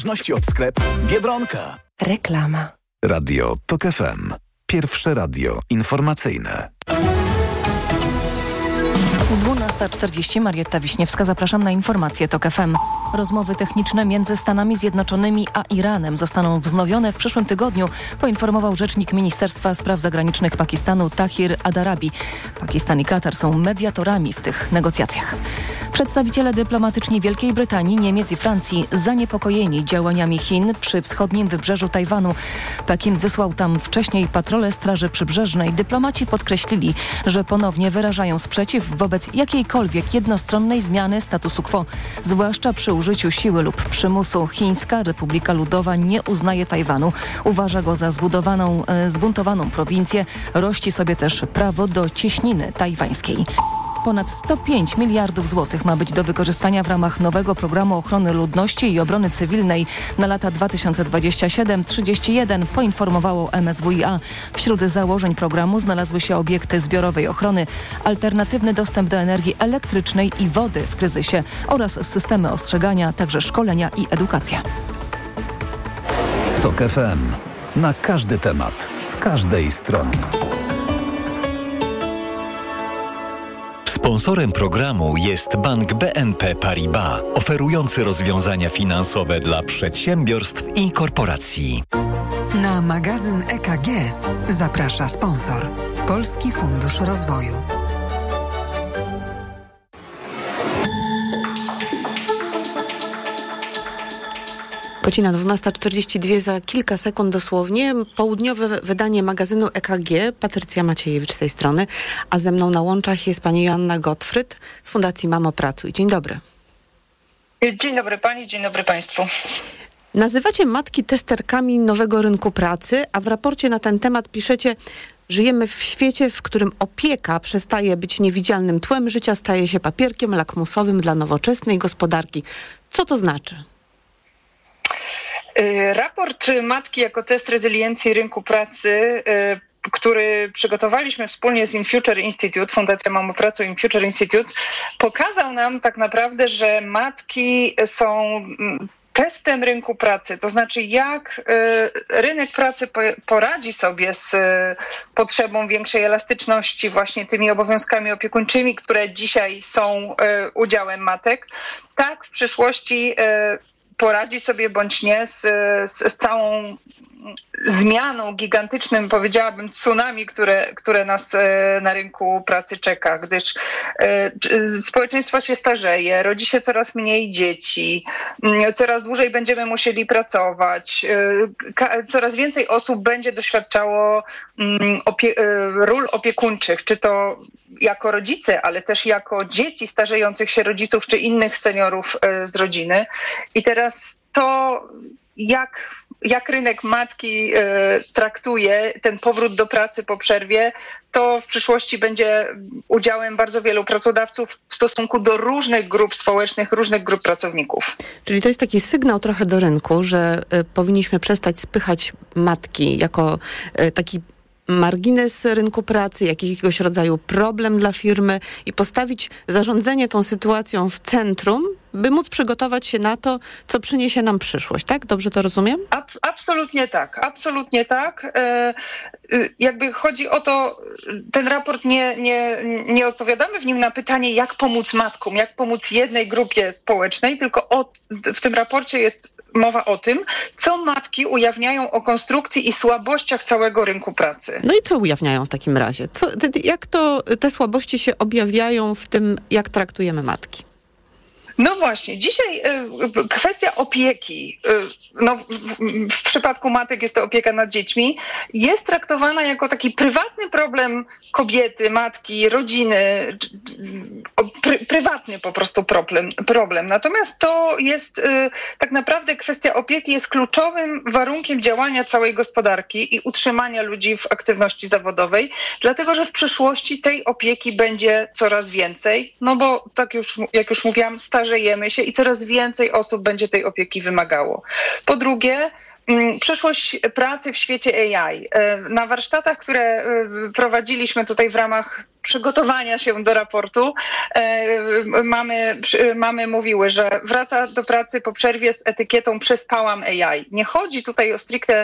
Od sklepu Biedronka. Reklama. Radio TOK FM. Pierwsze radio informacyjne. 12:40. Marietta Wiśniewska. Zapraszam na informacje TOK FM. Rozmowy techniczne między Stanami Zjednoczonymi a Iranem zostaną wznowione w przyszłym tygodniu, poinformował rzecznik Ministerstwa Spraw Zagranicznych Pakistanu Tahir Adarabi. Pakistan i Katar są mediatorami w tych negocjacjach. Przedstawiciele dyplomatyczni Wielkiej Brytanii, Niemiec i Francji zaniepokojeni działaniami Chin przy wschodnim wybrzeżu Tajwanu. Pekin wysłał tam wcześniej patrole Straży Przybrzeżnej. Dyplomaci podkreślili, że ponownie wyrażają sprzeciw wobec jakiejkolwiek jednostronnej zmiany statusu quo, zwłaszcza przy użyciu siły lub przymusu. Chińska Republika Ludowa nie uznaje Tajwanu. Uważa go za zbuntowaną prowincję. Rości sobie też prawo do cieśniny tajwańskiej. Ponad 105 miliardów złotych ma być do wykorzystania w ramach nowego programu ochrony ludności i obrony cywilnej na lata 2027-31, poinformowało MSWiA. Wśród założeń programu znalazły się obiekty zbiorowej ochrony, alternatywny dostęp do energii elektrycznej i wody w kryzysie oraz systemy ostrzegania, także szkolenia i edukacja. TOK FM. Na każdy temat, z każdej strony. Sponsorem programu jest Bank BNP Paribas, oferujący rozwiązania finansowe dla przedsiębiorstw i korporacji. Na magazyn EKG zaprasza sponsor Polski Fundusz Rozwoju. Godzina 12:42, za kilka sekund dosłownie. Południowe wydanie magazynu EKG. Patrycja Maciejewicz z tej strony, a ze mną na łączach jest pani Joanna Gottfried z Fundacji Mamo Pracuj. Dzień dobry. Dzień dobry pani, dzień dobry państwu. Nazywacie matki testerkami nowego rynku pracy, a w raporcie na ten temat piszecie: żyjemy w świecie, w którym opieka przestaje być niewidzialnym tłem życia, staje się papierkiem lakmusowym dla nowoczesnej gospodarki. Co to znaczy? Raport Matki jako test rezyliencji rynku pracy, który przygotowaliśmy wspólnie z InFuture Institute, Fundacja Mamo Pracuj InFuture Institute, pokazał nam tak naprawdę, że matki są testem rynku pracy, to znaczy jak rynek pracy poradzi sobie z potrzebą większej elastyczności, właśnie tymi obowiązkami opiekuńczymi, które dzisiaj są udziałem matek, tak w przyszłości poradzi sobie bądź nie z całą zmianą, gigantycznym, powiedziałabym, tsunami, które nas na rynku pracy czeka, gdyż społeczeństwo się starzeje, rodzi się coraz mniej dzieci, coraz dłużej będziemy musieli pracować, coraz więcej osób będzie doświadczało ról opiekuńczych, czy to jako rodzice, ale też jako dzieci starzejących się rodziców, czy innych seniorów z rodziny. I teraz to, jak rynek matki traktuje ten powrót do pracy po przerwie, to w przyszłości będzie udziałem bardzo wielu pracodawców w stosunku do różnych grup społecznych, różnych grup pracowników. Czyli to jest taki sygnał trochę do rynku, że powinniśmy przestać spychać matki jako taki margines rynku pracy, jakiegoś rodzaju problem dla firmy i postawić zarządzanie tą sytuacją w centrum, by móc przygotować się na to, co przyniesie nam przyszłość, tak? Dobrze to rozumiem? Absolutnie tak, absolutnie tak. Jakby chodzi o to, ten raport nie odpowiadamy w nim na pytanie, jak pomóc matkom, jak pomóc jednej grupie społecznej, tylko w tym raporcie jest mowa o tym, co matki ujawniają o konstrukcji i słabościach całego rynku pracy. No i co ujawniają w takim razie? Jak te słabości się objawiają w tym, jak traktujemy matki? No właśnie, dzisiaj kwestia opieki, w przypadku matek jest to opieka nad dziećmi, jest traktowana jako taki prywatny problem kobiety, matki, rodziny, prywatny po prostu problem. Natomiast to jest tak naprawdę kwestia opieki jest kluczowym warunkiem działania całej gospodarki i utrzymania ludzi w aktywności zawodowej, dlatego że w przyszłości tej opieki będzie coraz więcej, no bo tak jak już mówiłam, starzejemy się i coraz więcej osób będzie tej opieki wymagało. Po drugie, przyszłość pracy w świecie AI. Na warsztatach, które prowadziliśmy tutaj w ramach przygotowania się do raportu, mamy mówiły, że wraca do pracy po przerwie z etykietą przespałam AI. Nie chodzi tutaj o stricte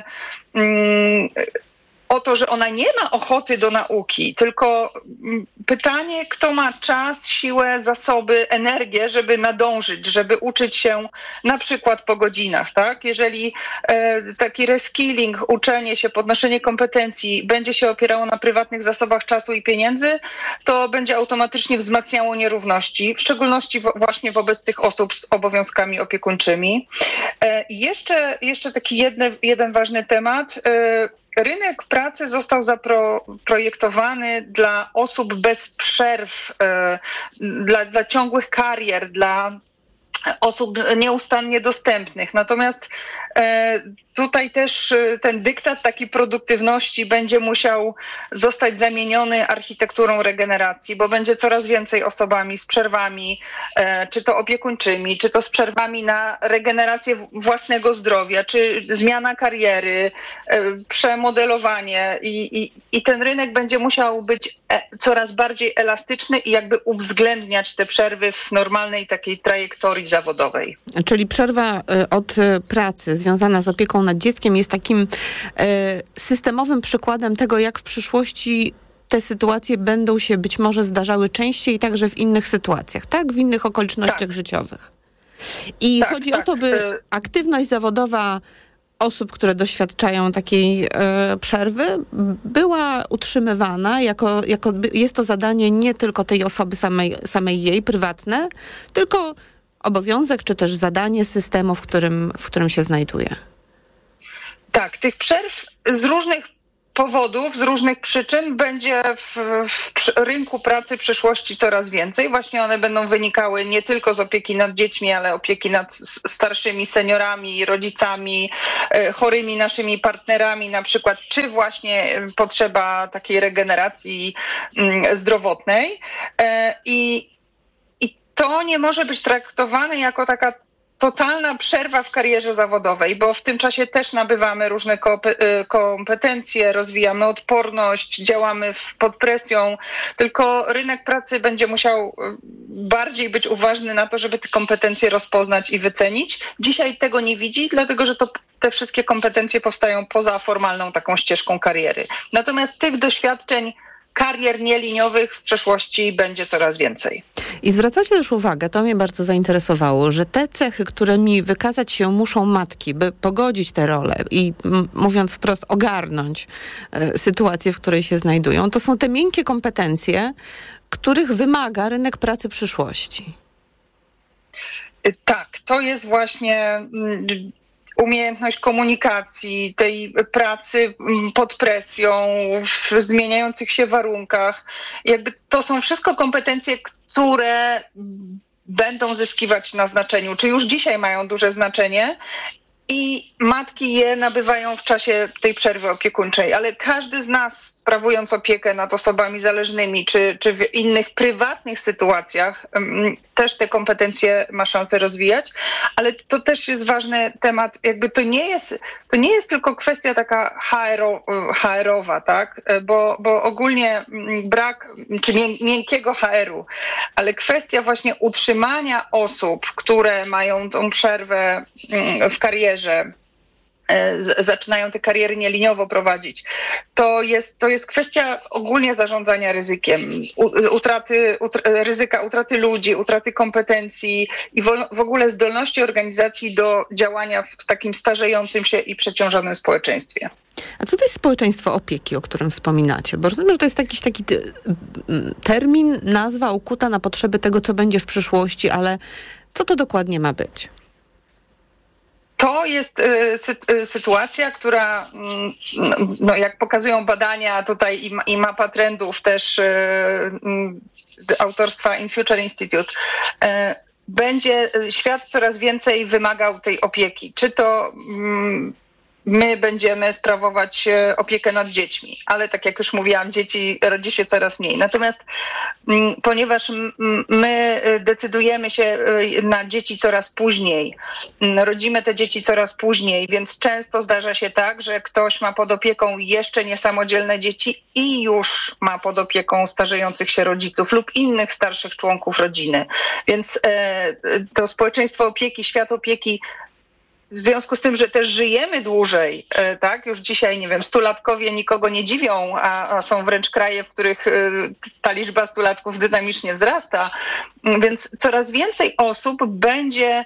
o to, że ona nie ma ochoty do nauki, tylko pytanie, kto ma czas, siłę, zasoby, energię, żeby nadążyć, żeby uczyć się na przykład po godzinach, tak? Jeżeli taki reskilling, uczenie się, podnoszenie kompetencji będzie się opierało na prywatnych zasobach czasu i pieniędzy, to będzie automatycznie wzmacniało nierówności, w szczególności właśnie wobec tych osób z obowiązkami opiekuńczymi. I jeszcze taki jeden ważny temat. Rynek pracy został zaprojektowany dla osób bez przerw, dla ciągłych karier, dla osób nieustannie dostępnych. Natomiast tutaj też ten dyktat takiej produktywności będzie musiał zostać zamieniony architekturą regeneracji, bo będzie coraz więcej osobami z przerwami, czy to opiekuńczymi, czy to z przerwami na regenerację własnego zdrowia, czy zmiana kariery, przemodelowanie i ten rynek będzie musiał być coraz bardziej elastyczny i jakby uwzględniać te przerwy w normalnej takiej trajektorii zawodowej. Czyli przerwa od pracy związana z opieką nad dzieckiem jest takim systemowym przykładem tego, jak w przyszłości te sytuacje będą się być może zdarzały częściej, także w innych sytuacjach, tak? W innych okolicznościach życiowych. I chodzi o to, by aktywność zawodowa osób, które doświadczają takiej przerwy, była utrzymywana jako jest to zadanie nie tylko tej osoby samej jej, prywatne, tylko obowiązek, czy też zadanie systemu, w którym się znajduje. Tak, tych przerw z różnych powodów, z różnych przyczyn będzie w rynku pracy przyszłości coraz więcej. Właśnie one będą wynikały nie tylko z opieki nad dziećmi, ale opieki nad starszymi seniorami, rodzicami, chorymi naszymi partnerami na przykład, czy właśnie potrzeba takiej regeneracji zdrowotnej. I to nie może być traktowane jako taka totalna przerwa w karierze zawodowej, bo w tym czasie też nabywamy różne kompetencje, rozwijamy odporność, działamy pod presją, tylko rynek pracy będzie musiał bardziej być uważny na to, żeby te kompetencje rozpoznać i wycenić. Dzisiaj tego nie widzi, dlatego że te wszystkie kompetencje powstają poza formalną taką ścieżką kariery. Natomiast tych doświadczeń karier nieliniowych w przyszłości będzie coraz więcej. I zwracacie też uwagę, to mnie bardzo zainteresowało, że te cechy, którymi wykazać się muszą matki, by pogodzić te role i mówiąc wprost ogarnąć sytuację, w której się znajdują, to są te miękkie kompetencje, których wymaga rynek pracy przyszłości. Tak, to jest właśnie umiejętność komunikacji, tej pracy pod presją, w zmieniających się warunkach. Jakby to są wszystko kompetencje, które będą zyskiwać na znaczeniu, czy już dzisiaj mają duże znaczenie i matki je nabywają w czasie tej przerwy opiekuńczej, ale każdy z nas, sprawując opiekę nad osobami zależnymi, czy w innych prywatnych sytuacjach, też te kompetencje ma szansę rozwijać, ale to też jest ważny temat, jakby to nie jest tylko kwestia taka HR-owa, tak? Bo ogólnie brak, czy miękkiego HR-u, ale kwestia właśnie utrzymania osób, które mają tą przerwę w karierze, zaczynają te kariery nieliniowo prowadzić. To jest kwestia ogólnie zarządzania ryzykiem, ryzyka utraty ludzi, utraty kompetencji i w ogóle zdolności organizacji do działania w takim starzejącym się i przeciążonym społeczeństwie. A co to jest społeczeństwo opieki, o którym wspominacie? Bo rozumiem, że to jest jakiś taki termin, nazwa ukuta na potrzeby tego, co będzie w przyszłości, ale co to dokładnie ma być? To jest sytuacja, która, no jak pokazują badania tutaj i mapa trendów też autorstwa InFuture Institute, będzie świat coraz więcej wymagał tej opieki. Czy to my będziemy sprawować opiekę nad dziećmi. Ale tak jak już mówiłam, dzieci rodzi się coraz mniej. Natomiast ponieważ my decydujemy się na dzieci coraz później, rodzimy te dzieci coraz później, więc często zdarza się tak, że ktoś ma pod opieką jeszcze niesamodzielne dzieci i już ma pod opieką starzejących się rodziców lub innych starszych członków rodziny. Więc to społeczeństwo opieki, świat opieki, w związku z tym, że też żyjemy dłużej, tak? Już dzisiaj, nie wiem, stulatkowie nikogo nie dziwią, a są wręcz kraje, w których ta liczba stulatków dynamicznie wzrasta. Więc coraz więcej osób będzie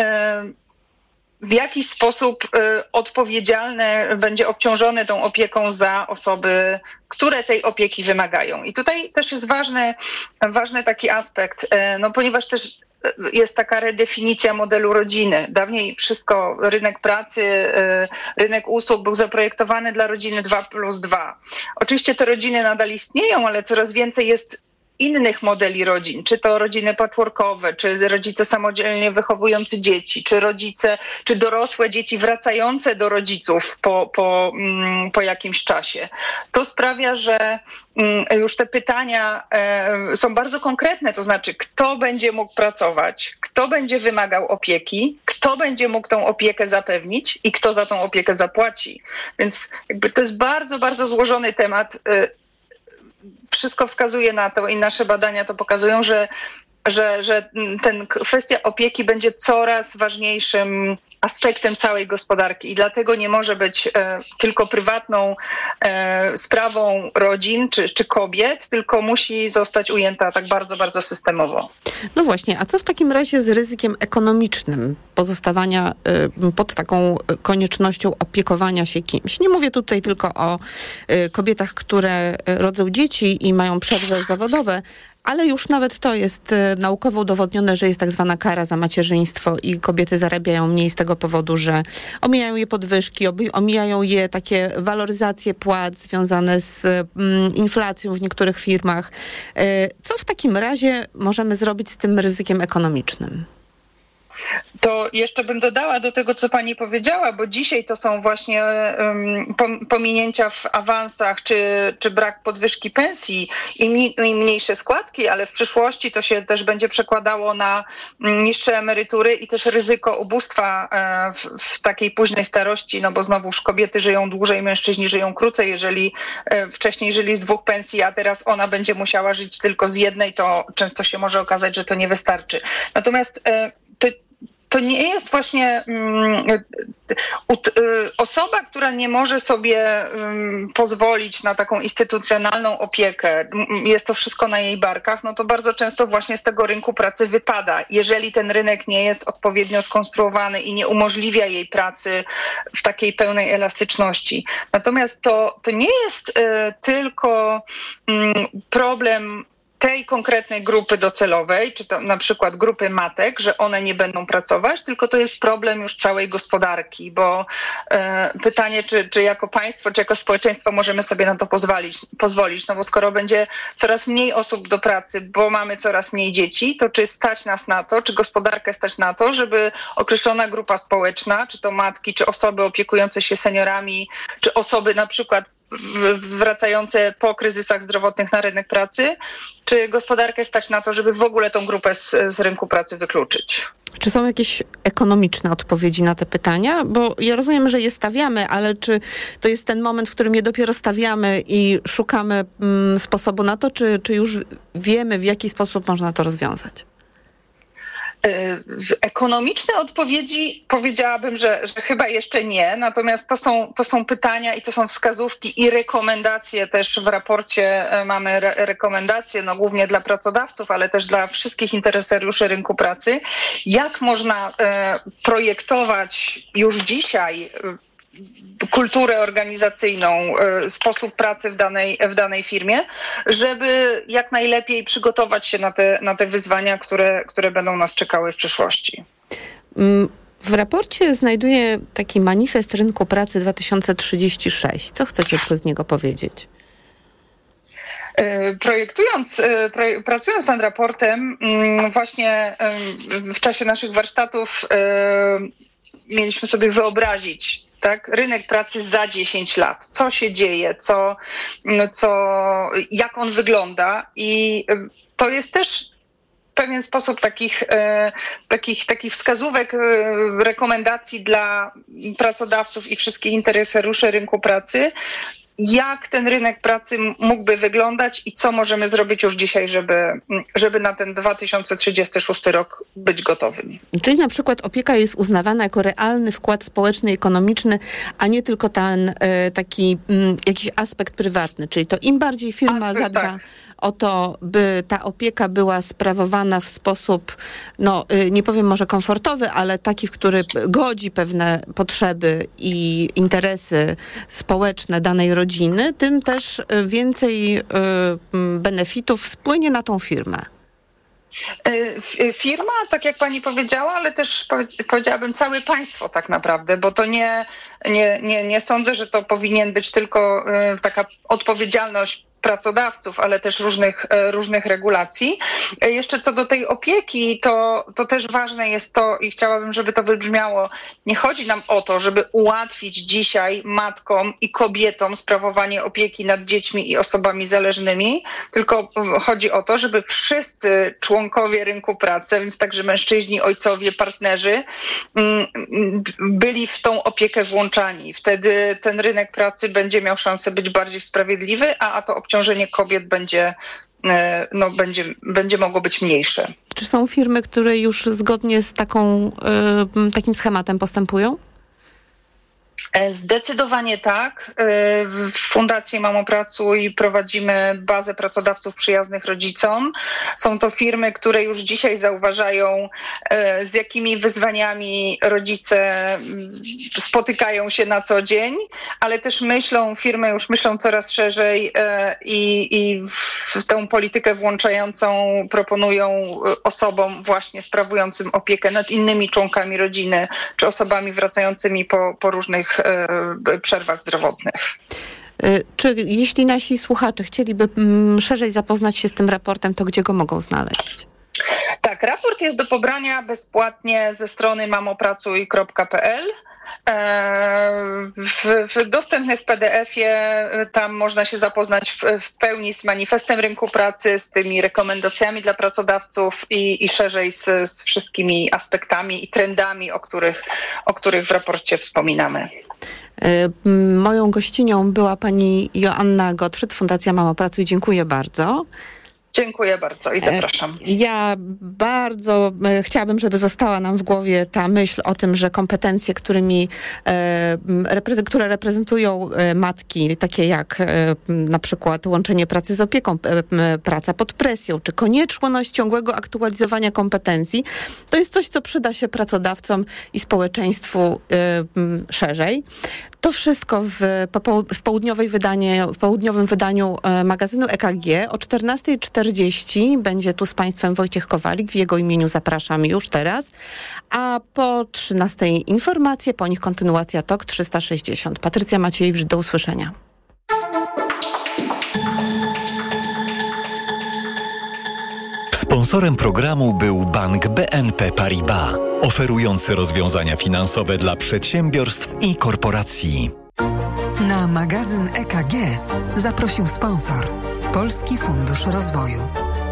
w jakiś sposób odpowiedzialne, będzie obciążone tą opieką za osoby, które tej opieki wymagają. I tutaj też jest ważny taki aspekt, no ponieważ też jest taka redefinicja modelu rodziny. Dawniej wszystko, rynek pracy, rynek usług był zaprojektowany dla rodziny 2+2. Oczywiście te rodziny nadal istnieją, ale coraz więcej jest innych modeli rodzin, czy to rodziny patchworkowe, czy rodzice samodzielnie wychowujący dzieci, czy dorosłe dzieci wracające do rodziców po jakimś czasie. To sprawia, że już te pytania są bardzo konkretne, to znaczy kto będzie mógł pracować, kto będzie wymagał opieki, kto będzie mógł tą opiekę zapewnić i kto za tą opiekę zapłaci. Więc jakby to jest bardzo, bardzo złożony temat. Wszystko wskazuje na to i nasze badania to pokazują, że kwestia opieki będzie coraz ważniejszym aspektem całej gospodarki i dlatego nie może być tylko prywatną sprawą rodzin czy kobiet, tylko musi zostać ujęta tak bardzo, bardzo systemowo. No właśnie, a co w takim razie z ryzykiem ekonomicznym pozostawania pod taką koniecznością opiekowania się kimś? Nie mówię tutaj tylko o kobietach, które rodzą dzieci i mają przerwy zawodowe, ale już nawet to jest naukowo udowodnione, że jest tak zwana kara za macierzyństwo i kobiety zarabiają mniej z tego powodu, że omijają je podwyżki, omijają je takie waloryzacje płac związane z inflacją w niektórych firmach. Co w takim razie możemy zrobić z tym ryzykiem ekonomicznym? To jeszcze bym dodała do tego, co pani powiedziała, bo dzisiaj to są właśnie pominięcia w awansach, czy brak podwyżki pensji i mniejsze składki, ale w przyszłości to się też będzie przekładało na niższe emerytury i też ryzyko ubóstwa w takiej późnej starości, no bo znowuż kobiety żyją dłużej, mężczyźni żyją krócej. Jeżeli wcześniej żyli z 2 pensji, a teraz ona będzie musiała żyć tylko z 1, to często się może okazać, że to nie wystarczy. Natomiast to nie jest właśnie osoba, która nie może sobie pozwolić na taką instytucjonalną opiekę, jest to wszystko na jej barkach, no to bardzo często właśnie z tego rynku pracy wypada, jeżeli ten rynek nie jest odpowiednio skonstruowany i nie umożliwia jej pracy w takiej pełnej elastyczności. Natomiast to nie jest tylko problem tej konkretnej grupy docelowej, czy to na przykład grupy matek, że one nie będą pracować, tylko to jest problem już całej gospodarki, bo pytanie, czy jako państwo, czy jako społeczeństwo możemy sobie na to pozwolić, no bo skoro będzie coraz mniej osób do pracy, bo mamy coraz mniej dzieci, to czy stać nas na to, czy gospodarkę stać na to, żeby określona grupa społeczna, czy to matki, czy osoby opiekujące się seniorami, czy osoby na przykład wracające po kryzysach zdrowotnych na rynek pracy, czy gospodarkę stać na to, żeby w ogóle tą grupę z rynku pracy wykluczyć? Czy są jakieś ekonomiczne odpowiedzi na te pytania? Bo ja rozumiem, że je stawiamy, ale czy to jest ten moment, w którym je dopiero stawiamy i szukamy sposobu na to, czy już wiemy, w jaki sposób można to rozwiązać? Ekonomiczne odpowiedzi powiedziałabym, że chyba jeszcze nie, natomiast to są pytania i to są wskazówki i rekomendacje też w raporcie mamy rekomendacje, no głównie dla pracodawców, ale też dla wszystkich interesariuszy rynku pracy, jak można projektować już dzisiaj kulturę organizacyjną, sposób pracy w danej firmie, żeby jak najlepiej przygotować się na te wyzwania, które będą nas czekały w przyszłości. W raporcie znajduję taki manifest rynku pracy 2036. Co chcecie przez niego powiedzieć? Pracując nad raportem, właśnie w czasie naszych warsztatów mieliśmy sobie wyobrazić, tak? Rynek pracy za 10 lat. Co się dzieje, jak on wygląda i to jest też w pewien sposób takich wskazówek, rekomendacji dla pracodawców i wszystkich interesariuszy rynku pracy, jak ten rynek pracy mógłby wyglądać i co możemy zrobić już dzisiaj, żeby na ten 2036 rok być gotowym. Czyli na przykład opieka jest uznawana jako realny wkład społeczny i ekonomiczny, a nie tylko ten taki jakiś aspekt prywatny. Czyli to im bardziej firma zadba o to, by ta opieka była sprawowana w sposób, nie powiem może komfortowy, ale taki, w który godzi pewne potrzeby i interesy społeczne danej rodziny, tym też więcej benefitów spłynie na tą firmę. Firma, tak jak pani powiedziała, ale też powiedziałabym całe państwo tak naprawdę, bo to nie sądzę, że to powinien być tylko taka odpowiedzialność pracodawców, ale też różnych regulacji. Jeszcze co do tej opieki, to też ważne jest to i chciałabym, żeby to wybrzmiało. Nie chodzi nam o to, żeby ułatwić dzisiaj matkom i kobietom sprawowanie opieki nad dziećmi i osobami zależnymi, tylko chodzi o to, żeby wszyscy członkowie rynku pracy, więc także mężczyźni, ojcowie, partnerzy, byli w tą opiekę włączani. Wtedy ten rynek pracy będzie miał szansę być bardziej sprawiedliwy, a to obciążenie kobiet będzie mogło być mniejsze. Czy są firmy, które już zgodnie z takim schematem postępują? Zdecydowanie tak. W Fundacji Mamo Pracuj prowadzimy bazę pracodawców przyjaznych rodzicom. Są to firmy, które już dzisiaj zauważają, z jakimi wyzwaniami rodzice spotykają się na co dzień, ale też firmy już myślą coraz szerzej i w tę politykę włączającą proponują osobom właśnie sprawującym opiekę nad innymi członkami rodziny, czy osobami wracającymi po różnych przerwach zdrowotnych. Czy jeśli nasi słuchacze chcieliby szerzej zapoznać się z tym raportem, to gdzie go mogą znaleźć? Tak, raport jest do pobrania bezpłatnie ze strony mamopracuj.pl. Dostępny w PDF-ie, tam można się zapoznać w pełni z manifestem rynku pracy, z tymi rekomendacjami dla pracodawców i szerzej z wszystkimi aspektami i trendami, o których w raporcie wspominamy. Moją gościnią była pani Joanna Gottfried, Fundacja Mamo Pracuj. Dziękuję bardzo. Dziękuję bardzo i zapraszam. Ja bardzo chciałabym, żeby została nam w głowie ta myśl o tym, że kompetencje, które reprezentują matki, takie jak na przykład łączenie pracy z opieką, praca pod presją, czy konieczność ciągłego aktualizowania kompetencji, to jest coś, co przyda się pracodawcom i społeczeństwu szerzej. To wszystko w południowym wydaniu magazynu EKG. O 14:40 będzie tu z Państwem Wojciech Kowalik. W jego imieniu zapraszam już teraz. A po 13:00 informacje, po nich kontynuacja TOK 360. Patrycja Maciejewicz, do usłyszenia. Sponsorem programu był Bank BNP Paribas, oferujący rozwiązania finansowe dla przedsiębiorstw i korporacji. Na magazyn EKG zaprosił sponsor Polski Fundusz Rozwoju.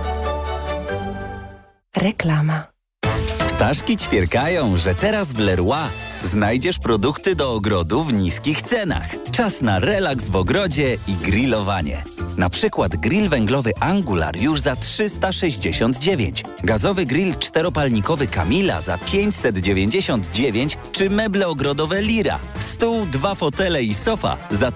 Reklama. Ptaszki ćwierkają, że teraz w Leroy znajdziesz produkty do ogrodu w niskich cenach. Czas na relaks w ogrodzie i grillowanie. Na przykład grill węglowy Angular już za 369, gazowy grill czteropalnikowy Camila za 599 czy meble ogrodowe Lira, stół, 2 fotele i sofa za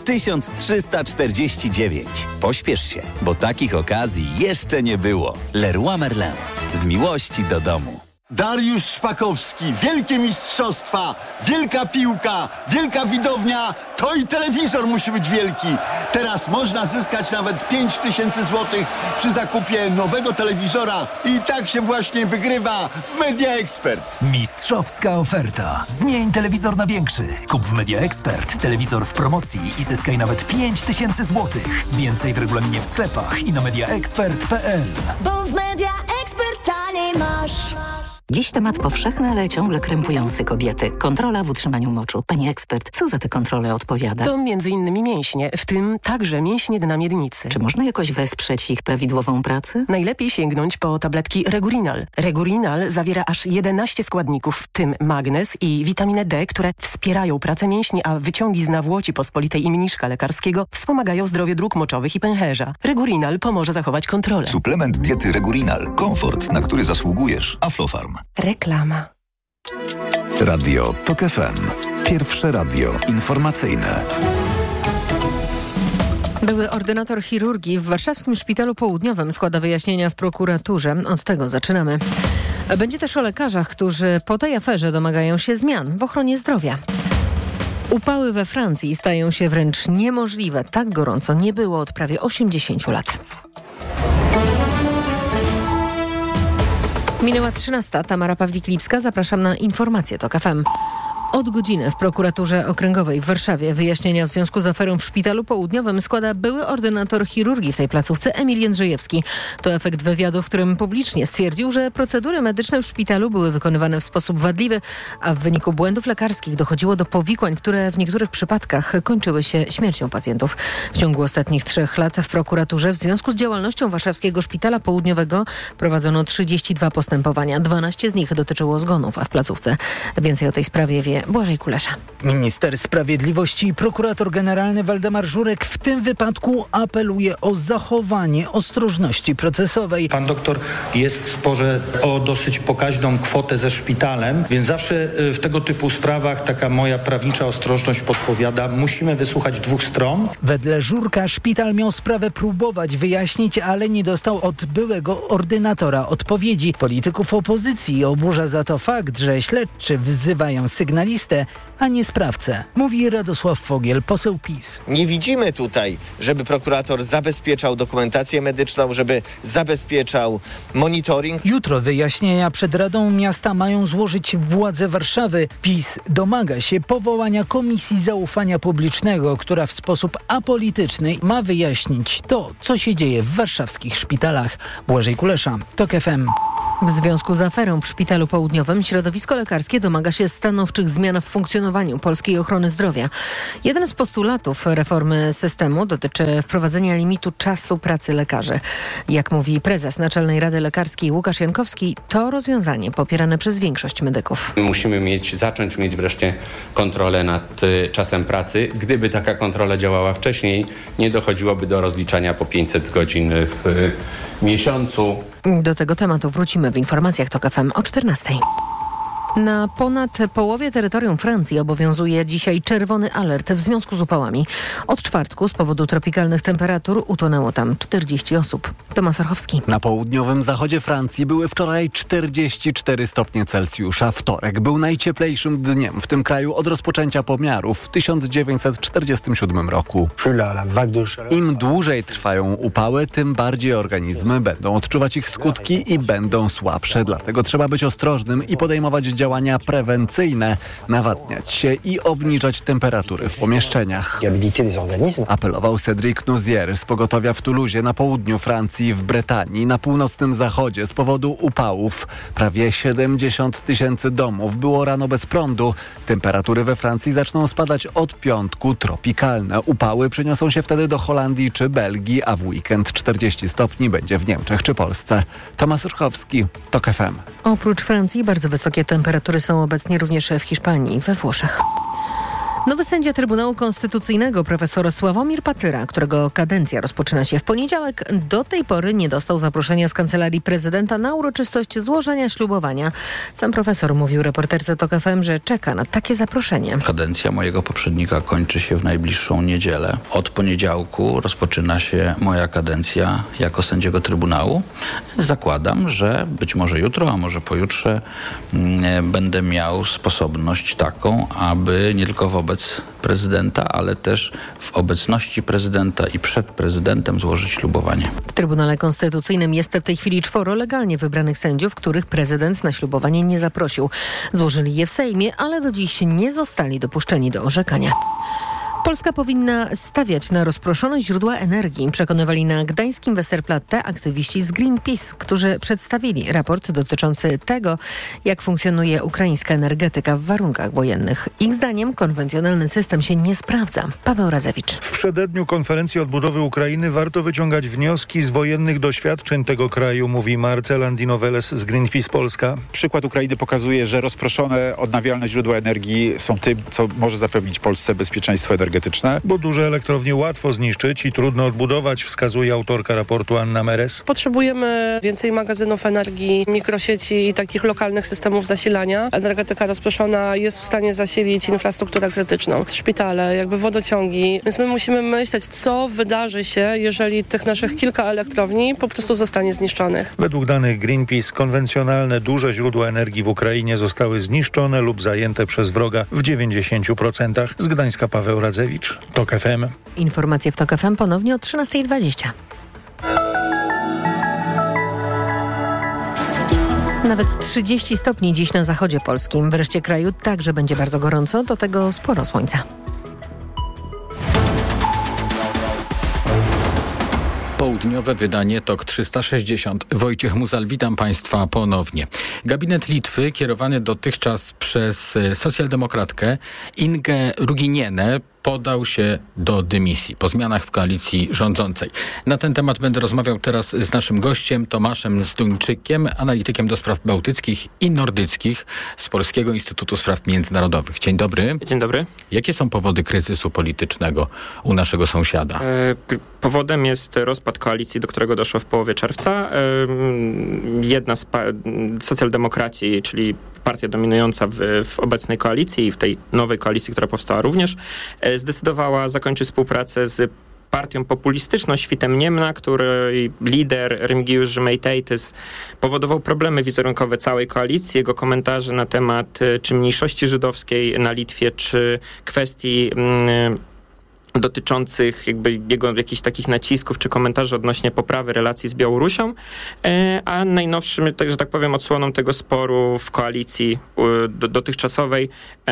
1349. Pośpiesz się, bo takich okazji jeszcze nie było. Leroy Merlin. Z miłości do domu. Dariusz Szpakowski, wielkie mistrzostwa, wielka piłka, wielka widownia, to i telewizor musi być wielki. Teraz można zyskać nawet 5000 zł przy zakupie nowego telewizora i tak się właśnie wygrywa w Media Expert. Mistrzowska oferta. Zmień telewizor na większy. Kup w Media Expert telewizor w promocji i zyskaj nawet 5000 zł. Więcej w regulaminie w sklepach i na mediaexpert.pl. Bo w Media Expert taniej masz. Dziś temat powszechny, ale ciągle krępujący kobiety. Kontrola w utrzymaniu moczu. Pani ekspert, co za te kontrole odpowiada? To m.in. mięśnie, w tym także mięśnie dna miednicy. Czy można jakoś wesprzeć ich prawidłową pracę? Najlepiej sięgnąć po tabletki Regurinal. Regurinal zawiera aż 11 składników, w tym magnez i witaminę D, które wspierają pracę mięśni, a wyciągi z nawłoci pospolitej i mniszka lekarskiego wspomagają zdrowie dróg moczowych i pęcherza. Regurinal pomoże zachować kontrolę. Suplement diety Regurinal. Komfort, na który zasługujesz. Aflofarm. Reklama. Radio TOK FM. Pierwsze radio informacyjne. Były ordynator chirurgii w warszawskim Szpitalu Południowym składa wyjaśnienia w prokuraturze. Od tego zaczynamy. Będzie też o lekarzach, którzy po tej aferze domagają się zmian w ochronie zdrowia. Upały we Francji stają się wręcz niemożliwe. Tak gorąco nie było od prawie 80 lat. Minęła 13. Tamara Pawlik-Lipska. Zapraszam na informacje TOK FM. Od godziny w prokuraturze okręgowej w Warszawie wyjaśnienia w związku z aferą w Szpitalu Południowym składa były ordynator chirurgii w tej placówce Emil Jędrzejewski. To efekt wywiadu, w którym publicznie stwierdził, że procedury medyczne w szpitalu były wykonywane w sposób wadliwy, a w wyniku błędów lekarskich dochodziło do powikłań, które w niektórych przypadkach kończyły się śmiercią pacjentów. W ciągu ostatnich 3 lat w prokuraturze w związku z działalnością Warszawskiego Szpitala Południowego prowadzono 32 postępowania. 12 z nich dotyczyło zgonów, a w placówce więcej o tej sprawie wie Błażej Kulesza. Minister Sprawiedliwości i prokurator generalny Waldemar Żurek w tym wypadku apeluje o zachowanie ostrożności procesowej. Pan doktor jest w sporze o dosyć pokaźną kwotę ze szpitalem, więc zawsze w tego typu sprawach taka moja prawnicza ostrożność podpowiada, musimy wysłuchać 2 stron. Wedle Żurka szpital miał sprawę próbować wyjaśnić, ale nie dostał od byłego ordynatora odpowiedzi. Polityków opozycji oburza za to fakt, że śledczy wzywają sygnalistę, a nie sprawcę. Mówi Radosław Fogiel, poseł PiS. Nie widzimy tutaj, żeby prokurator zabezpieczał dokumentację medyczną, żeby zabezpieczał monitoring. Jutro wyjaśnienia przed Radą Miasta mają złożyć władze Warszawy. PiS domaga się powołania Komisji Zaufania Publicznego, która w sposób apolityczny ma wyjaśnić to, co się dzieje w warszawskich szpitalach. Błażej Kulesza, TOK FM. W związku z aferą w Szpitalu Południowym środowisko lekarskie domaga się stanowczych zmian w funkcjonowaniu polskiej ochrony zdrowia. Jeden z postulatów reformy systemu dotyczy wprowadzenia limitu czasu pracy lekarzy. Jak mówi prezes Naczelnej Rady Lekarskiej Łukasz Jankowski, to rozwiązanie popierane przez większość medyków. Musimy zacząć mieć wreszcie kontrolę nad czasem pracy. Gdyby taka kontrola działała wcześniej, nie dochodziłoby do rozliczania po 500 godzin w miesiącu. Do tego tematu wrócimy w informacjach TOK FM o 14:00. Na ponad połowie terytorium Francji obowiązuje dzisiaj czerwony alert w związku z upałami. Od czwartku z powodu tropikalnych temperatur utonęło tam 40 osób. Tomasz Orchowski. Na południowym zachodzie Francji były wczoraj 44 stopnie Celsjusza. Wtorek był najcieplejszym dniem w tym kraju od rozpoczęcia pomiarów w 1947 roku. Im dłużej trwają upały, tym bardziej organizmy będą odczuwać ich skutki i będą słabsze. Dlatego trzeba być ostrożnym i podejmować działania prewencyjne, nawadniać się i obniżać temperatury w pomieszczeniach. Apelował Cédric Nouzier z pogotowia w Toulouse na południu Francji, w Bretanii, na północnym zachodzie z powodu upałów. Prawie 70 000 domów było rano bez prądu. Temperatury we Francji zaczną spadać od piątku. Tropikalne upały przeniosą się wtedy do Holandii czy Belgii, a w weekend 40 stopni będzie w Niemczech czy Polsce. Tomasz Urchowski, TOK FM. Oprócz Francji bardzo wysokie temperatury są obecnie również w Hiszpanii i we Włoszech. Nowy sędzia Trybunału Konstytucyjnego, profesor Sławomir Patyra, którego kadencja rozpoczyna się w poniedziałek, do tej pory nie dostał zaproszenia z Kancelarii Prezydenta na uroczystość złożenia ślubowania. Sam profesor mówił reporterce TOK FM, że czeka na takie zaproszenie. Kadencja mojego poprzednika kończy się w najbliższą niedzielę. Od poniedziałku rozpoczyna się moja kadencja jako sędziego Trybunału. Zakładam, że być może jutro, a może pojutrze będę miał sposobność taką, aby nie tylko wobec prezydenta, ale też w obecności prezydenta i przed prezydentem złożyć ślubowanie. W Trybunale Konstytucyjnym jest w tej chwili 4 legalnie wybranych sędziów, których prezydent na ślubowanie nie zaprosił. Złożyli je w Sejmie, ale do dziś nie zostali dopuszczeni do orzekania. Polska powinna stawiać na rozproszone źródła energii, przekonywali na gdańskim Westerplatte aktywiści z Greenpeace, którzy przedstawili raport dotyczący tego, jak funkcjonuje ukraińska energetyka w warunkach wojennych. Ich zdaniem konwencjonalny system się nie sprawdza. Paweł Razewicz. W przededniu konferencji odbudowy Ukrainy warto wyciągać wnioski z wojennych doświadczeń tego kraju, mówi Marcel Andino-Veles z Greenpeace Polska. Przykład Ukrainy pokazuje, że rozproszone odnawialne źródła energii są tym, co może zapewnić Polsce bezpieczeństwo energetyczne. Bo duże elektrownie łatwo zniszczyć i trudno odbudować, wskazuje autorka raportu Anna Meres. Potrzebujemy więcej magazynów energii, mikrosieci i takich lokalnych systemów zasilania. Energetyka rozproszona jest w stanie zasilić infrastrukturę krytyczną, szpitale, wodociągi. Więc my musimy myśleć, co wydarzy się, jeżeli tych naszych kilka elektrowni po prostu zostanie zniszczonych. Według danych Greenpeace konwencjonalne duże źródła energii w Ukrainie zostały zniszczone lub zajęte przez wroga w 90%. Z Gdańska Paweł Radzewicz, TOK FM. Informacje w TOK FM ponownie o 13:20. Nawet 30 stopni dziś na zachodzie polskim. W reszcie kraju także będzie bardzo gorąco, do tego sporo słońca. Południowe wydanie TOK 360. Wojciech Muzal, witam Państwa ponownie. Gabinet Litwy, kierowany dotychczas przez socjaldemokratkę Ingę Ruginienę, podał się do dymisji po zmianach w koalicji rządzącej. Na ten temat będę rozmawiał teraz z naszym gościem Tomaszem Zduńczykiem, analitykiem do spraw bałtyckich i nordyckich z Polskiego Instytutu Spraw Międzynarodowych. Dzień dobry. Dzień dobry. Jakie są powody kryzysu politycznego u naszego sąsiada? Powodem jest rozpad koalicji, do którego doszło w połowie czerwca. Jedna z socjaldemokracji, czyli partia dominująca w obecnej koalicji i w tej nowej koalicji, która powstała również, zdecydowała zakończyć współpracę z partią populistyczną Świtem Niemna, której lider Remigiusz Żemaitaitis powodował problemy wizerunkowe całej koalicji. Jego komentarze na temat czy mniejszości żydowskiej na Litwie, czy kwestii dotyczących jego jakichś takich nacisków czy komentarzy odnośnie poprawy relacji z Białorusią, a najnowszym, że tak powiem, odsłoną tego sporu w koalicji dotychczasowej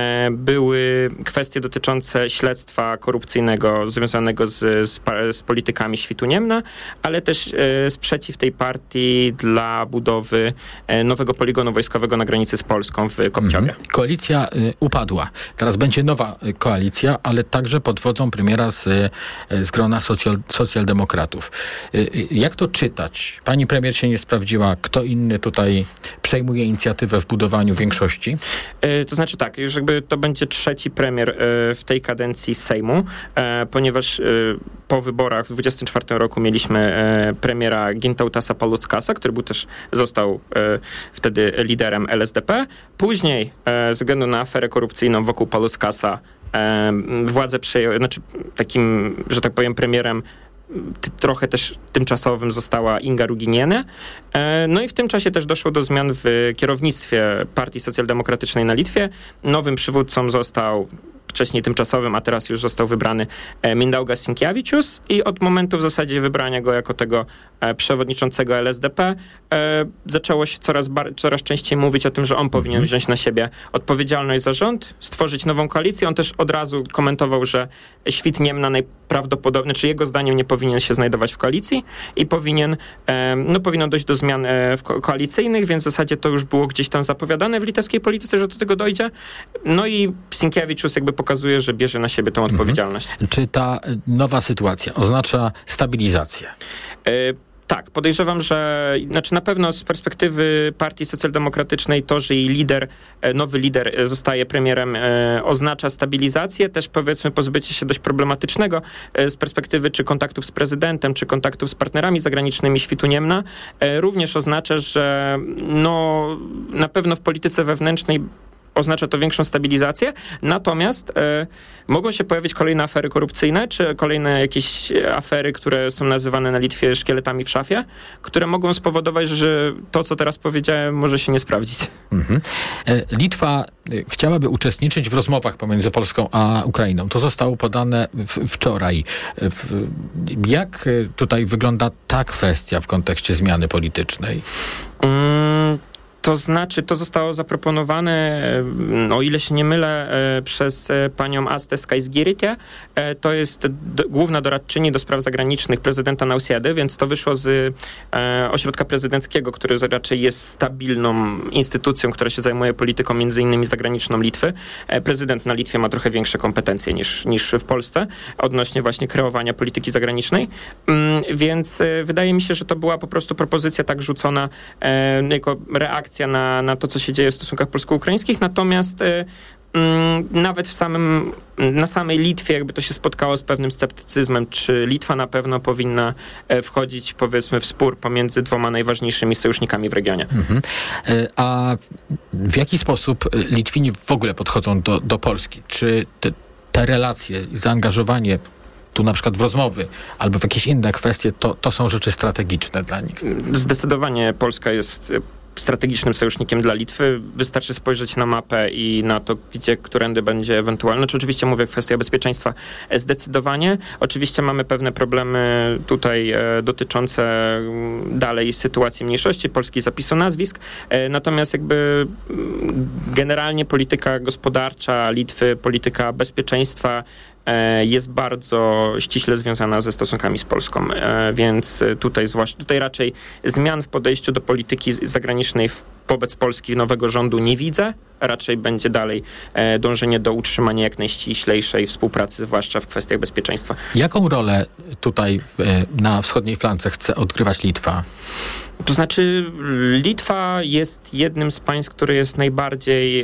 były kwestie dotyczące śledztwa korupcyjnego związanego z politykami Świtu Niemna, ale też sprzeciw tej partii dla budowy nowego poligonu wojskowego na granicy z Polską w Kopciowie. Koalicja upadła. Teraz będzie nowa koalicja, ale także pod wodzą premiera z grona socjaldemokratów. Jak to czytać? Pani premier się nie sprawdziła. Kto inny tutaj przejmuje inicjatywę w budowaniu większości? To znaczy tak, już to będzie trzeci premier w tej kadencji Sejmu, ponieważ po wyborach w 2024 roku mieliśmy premiera Gintautasa Paluckasa, który został wtedy liderem LSDP. Później ze względu na aferę korupcyjną wokół Paluckasa władzę przejął, takim, że tak powiem, premierem trochę też tymczasowym została Inga Ruginienė. No i w tym czasie też doszło do zmian w kierownictwie Partii Socjaldemokratycznej na Litwie. Nowym przywódcą został wcześniej tymczasowym, a teraz już został wybrany Mindaugas Sinkevičius i od momentu w zasadzie wybrania go jako tego przewodniczącego LSDP zaczęło się coraz częściej mówić o tym, że on powinien wziąć na siebie odpowiedzialność za rząd, stworzyć nową koalicję. On też od razu komentował, że Świt Niemna najprawdopodobniej, czy jego zdaniem nie powinien się znajdować w koalicji i powinno dojść do zmian koalicyjnych, więc w zasadzie to już było gdzieś tam zapowiadane w litewskiej polityce, że do tego dojdzie. No i Sinkevičius pokazuje, że bierze na siebie tę odpowiedzialność. Czy ta nowa sytuacja oznacza stabilizację? Tak, podejrzewam, że na pewno z perspektywy Partii Socjaldemokratycznej to, że jej nowy lider zostaje premierem, oznacza stabilizację, też powiedzmy pozbycie się dość problematycznego z perspektywy czy kontaktów z prezydentem, czy kontaktów z partnerami zagranicznymi Świtu Niemna. Również oznacza, że na pewno w polityce wewnętrznej oznacza to większą stabilizację, natomiast mogą się pojawić kolejne afery korupcyjne, czy kolejne jakieś afery, które są nazywane na Litwie szkieletami w szafie, które mogą spowodować, że to, co teraz powiedziałem, może się nie sprawdzić. Litwa chciałaby uczestniczyć w rozmowach pomiędzy Polską a Ukrainą. To zostało podane wczoraj. Jak tutaj wygląda ta kwestia w kontekście zmiany politycznej? To znaczy, to zostało zaproponowane, o ile się nie mylę, przez panią Astę Skaisgirytę. To jest główna doradczyni do spraw zagranicznych prezydenta Nausjedy, więc to wyszło z ośrodka prezydenckiego, który raczej jest stabilną instytucją, która się zajmuje polityką między innymi zagraniczną Litwy. Prezydent na Litwie ma trochę większe kompetencje niż w Polsce odnośnie właśnie kreowania polityki zagranicznej. Więc wydaje mi się, że to była po prostu propozycja tak rzucona jako reakcja na to, co się dzieje w stosunkach polsko-ukraińskich, natomiast nawet na samej Litwie jakby to się spotkało z pewnym sceptycyzmem, czy Litwa na pewno powinna wchodzić, powiedzmy, w spór pomiędzy dwoma najważniejszymi sojusznikami w regionie. A w jaki sposób Litwini w ogóle podchodzą do Polski? Czy te relacje i zaangażowanie tu na przykład w rozmowy albo w jakieś inne kwestie, to są rzeczy strategiczne dla nich? Zdecydowanie Polska jest strategicznym sojusznikiem dla Litwy. Wystarczy spojrzeć na mapę i na to, gdzie, którędy będzie ewentualnie. Znaczy, oczywiście mówię kwestia bezpieczeństwa zdecydowanie. Oczywiście mamy pewne problemy tutaj dotyczące dalej sytuacji mniejszości, Polski zapisu nazwisk. Natomiast jakby generalnie polityka gospodarcza Litwy, polityka bezpieczeństwa jest bardzo ściśle związana ze stosunkami z Polską, więc tutaj raczej zmian w podejściu do polityki zagranicznej wobec Polski nowego rządu nie widzę. Raczej będzie dalej dążenie do utrzymania jak najściślejszej współpracy, zwłaszcza w kwestiach bezpieczeństwa. Jaką rolę tutaj na wschodniej flance chce odgrywać Litwa? To znaczy Litwa jest jednym z państw, które jest najbardziej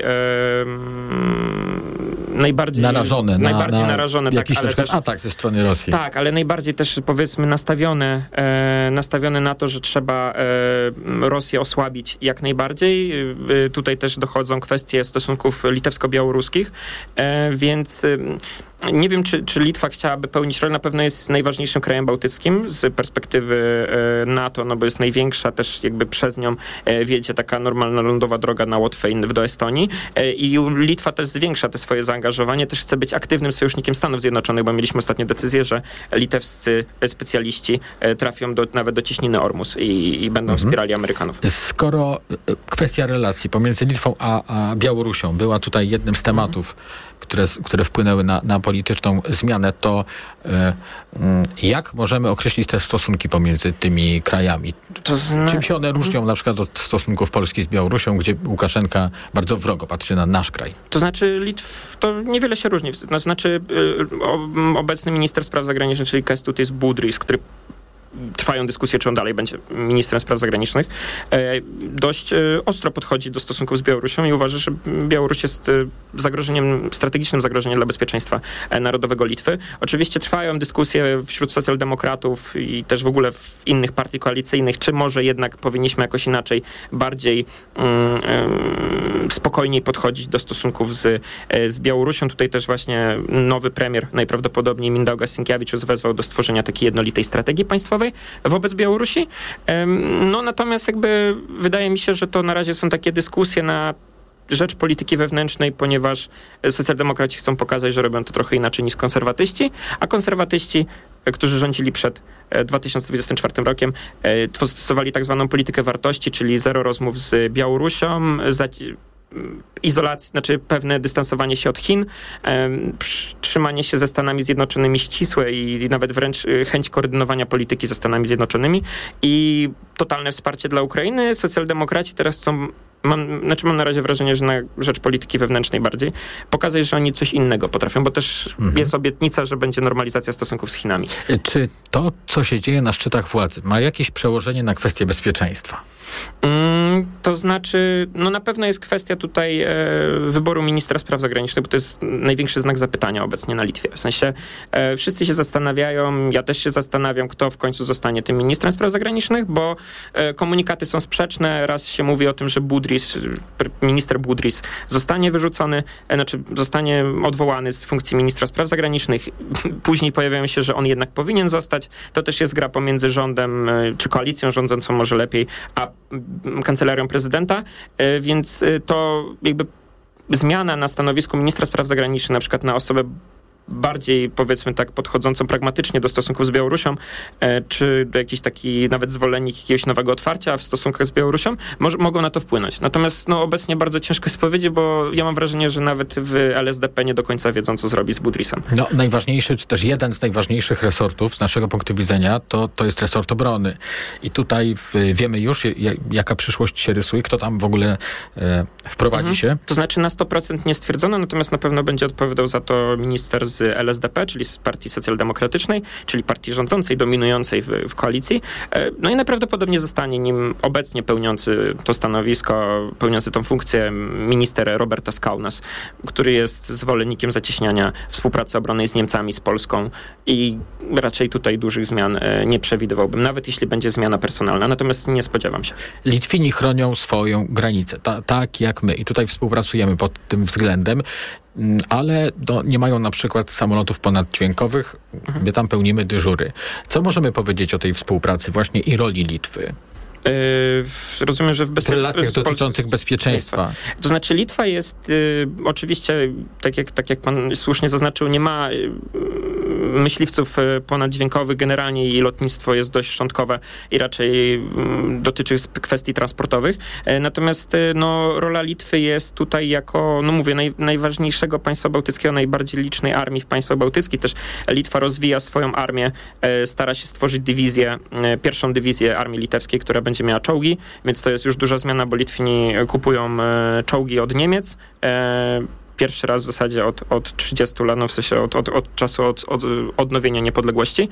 narażone narażone, jakiś tak, na przykład atak ze strony Rosji. Tak, ale najbardziej też powiedzmy nastawione na to, że trzeba Rosję osłabić jak najbardziej. Tutaj też dochodzą kwestie stosunków litewsko-białoruskich, więc nie wiem, czy Litwa chciałaby pełnić rolę. Na pewno jest najważniejszym krajem bałtyckim z perspektywy NATO, no bo jest największa, też jakby przez nią wiedzie taka normalna lądowa droga na Łotwę do Estonii i Litwa też zwiększa te swoje zaangażowanie, też chce być aktywnym sojusznikiem Stanów Zjednoczonych, bo mieliśmy ostatnio decyzję, że litewscy specjaliści trafią nawet do cieśniny Ormus i będą wspierali Amerykanów. Skoro kwestia relacji pomiędzy Litwą a Białorusią była tutaj jednym z tematów, które wpłynęły na polityczną zmianę, to jak możemy określić te stosunki pomiędzy tymi krajami? Czym się one różnią na przykład od stosunków Polski z Białorusią, gdzie Łukaszenka bardzo wrogo patrzy na nasz kraj? To znaczy to niewiele się różni. To znaczy obecny minister spraw zagranicznych, czyli Kęstutis Budrys, który trwają dyskusje, czy on dalej będzie ministrem spraw zagranicznych, dość ostro podchodzi do stosunków z Białorusią i uważa, że Białoruś jest strategicznym zagrożeniem dla bezpieczeństwa narodowego Litwy. Oczywiście trwają dyskusje wśród socjaldemokratów i też w ogóle w innych partii koalicyjnych, czy może jednak powinniśmy jakoś inaczej, bardziej spokojniej podchodzić do stosunków z Białorusią. Tutaj też właśnie nowy premier, najprawdopodobniej Mindaugas Sinkiewicz, wezwał do stworzenia takiej jednolitej strategii państwowej wobec Białorusi. No natomiast jakby wydaje mi się, że to na razie są takie dyskusje na rzecz polityki wewnętrznej, ponieważ socjaldemokraci chcą pokazać, że robią to trochę inaczej niż konserwatyści, a konserwatyści, którzy rządzili przed 2024 rokiem, stosowali tak zwaną politykę wartości, czyli zero rozmów z Białorusią, izolacji, znaczy pewne dystansowanie się od Chin, trzymanie się ze Stanami Zjednoczonymi ścisłe i nawet wręcz chęć koordynowania polityki ze Stanami Zjednoczonymi i totalne wsparcie dla Ukrainy. Socjaldemokraci teraz chcą, mam na razie wrażenie, że na rzecz polityki wewnętrznej bardziej, pokazać, że oni coś innego potrafią, bo też jest obietnica, że będzie normalizacja stosunków z Chinami. Czy to, co się dzieje na szczytach władzy, ma jakieś przełożenie na kwestię bezpieczeństwa? To znaczy, no na pewno jest kwestia tutaj wyboru ministra spraw zagranicznych, bo to jest największy znak zapytania obecnie na Litwie. W sensie wszyscy się zastanawiają, ja też się zastanawiam, kto w końcu zostanie tym ministrem spraw zagranicznych, bo komunikaty są sprzeczne. Raz się mówi o tym, że minister Budrys zostanie wyrzucony, znaczy zostanie odwołany z funkcji ministra spraw zagranicznych. Później pojawiają się, że on jednak powinien zostać. To też jest gra pomiędzy rządem, czy koalicją rządzącą może lepiej, a kancelarią prezydenta, więc to jakby zmiana na stanowisku ministra spraw zagranicznych, na przykład na osobę bardziej, powiedzmy tak, podchodzącą pragmatycznie do stosunków z Białorusią, czy do jakiś taki nawet zwolennik jakiegoś nowego otwarcia w stosunkach z Białorusią, mogą na to wpłynąć. Natomiast obecnie bardzo ciężko jest powiedzieć, bo ja mam wrażenie, że nawet w LSDP nie do końca wiedzą, co zrobi z Budrisem. Najważniejszy, czy też jeden z najważniejszych resortów z naszego punktu widzenia, to jest resort obrony. I tutaj wiemy już, jaka przyszłość się rysuje, kto tam w ogóle wprowadzi się. To znaczy na 100% nie stwierdzono, natomiast na pewno będzie odpowiadał za to minister z LSDP, czyli z Partii Socjaldemokratycznej, czyli partii rządzącej, dominującej w koalicji. I najprawdopodobniej zostanie nim obecnie pełniący to stanowisko, pełniący tą funkcję minister Robertas Kaunas, który jest zwolennikiem zacieśniania współpracy obronnej z Niemcami, z Polską i raczej tutaj dużych zmian nie przewidywałbym, nawet jeśli będzie zmiana personalna, natomiast nie spodziewam się. Litwini chronią swoją granicę, tak jak my i tutaj współpracujemy pod tym względem, ale nie mają na przykład samolotów ponaddźwiękowych, my tam pełnimy dyżury. Co możemy powiedzieć o tej współpracy właśnie i roli Litwy? Rozumiem, że w relacjach dotyczących bezpieczeństwa. To znaczy Litwa jest oczywiście, tak jak pan słusznie zaznaczył, nie ma myśliwców ponaddźwiękowych generalnie i lotnictwo jest dość szczątkowe i raczej dotyczy kwestii transportowych. Natomiast rola Litwy jest tutaj jako, najważniejszego państwa bałtyckiego, najbardziej licznej armii w państwach bałtyckich. Też Litwa rozwija swoją armię, stara się stworzyć pierwszą dywizję armii litewskiej, która będzie miała czołgi, więc to jest już duża zmiana, bo Litwini kupują czołgi od Niemiec. Pierwszy raz w zasadzie od 30 lat, w sensie od czasu odnowienia niepodległości.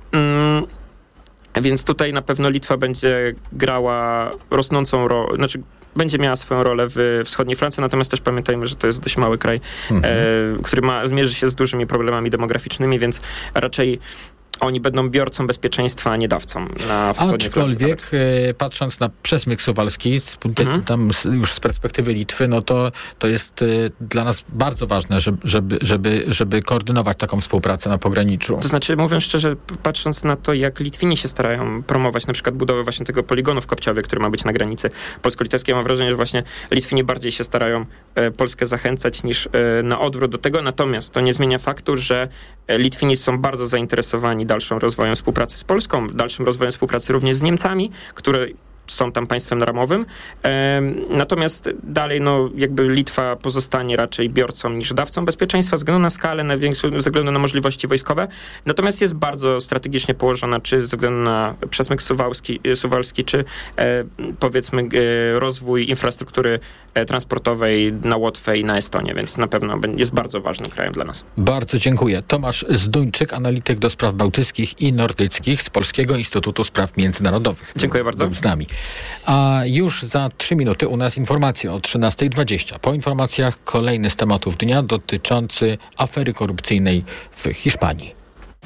Więc tutaj na pewno Litwa będzie grała rosnącą rolę, będzie miała swoją rolę w wschodniej Francji, natomiast też pamiętajmy, że to jest dość mały kraj, który zmierzy się z dużymi problemami demograficznymi, więc raczej oni będą biorcą bezpieczeństwa, a nie dawcą na wschodniej Francji. Aczkolwiek patrząc na przesmyk suwalski, tam już z perspektywy Litwy, to jest dla nas bardzo ważne, żeby koordynować taką współpracę na pograniczu. To znaczy, mówiąc szczerze, patrząc na to, jak Litwini się starają promować na przykład budowę właśnie tego poligonu w Kopciowie, który ma być na granicy polsko-litewskiej, mam wrażenie, że właśnie Litwini bardziej się starają Polskę zachęcać niż na odwrót do tego. Natomiast to nie zmienia faktu, że Litwini są bardzo zainteresowani dalszym rozwojem współpracy z Polską, dalszym rozwojem współpracy również z Niemcami, które są tam państwem ramowym. Natomiast dalej jakby Litwa pozostanie raczej biorcą niż dawcą bezpieczeństwa, ze względu na skalę, ze względu na możliwości wojskowe. Natomiast jest bardzo strategicznie położona, czy ze względu na przesmyk suwalski, czy powiedzmy rozwój infrastruktury transportowej na Łotwę i na Estonię, więc na pewno jest bardzo ważnym krajem dla nas. Bardzo dziękuję. Tomasz Zduńczyk, analityk do spraw bałtyckich i nordyckich z Polskiego Instytutu Spraw Międzynarodowych. Dziękuję bardzo. Z nami. A już za 3 minuty u nas informacje o 13:20. Po informacjach kolejny z tematów dnia dotyczący afery korupcyjnej w Hiszpanii.